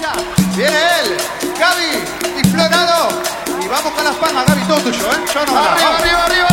Viene él, Gaby, explorado. Y vamos con las palmas, Gaby, todo tuyo, ¿eh? Yo no. Arriba, arriba, arriba.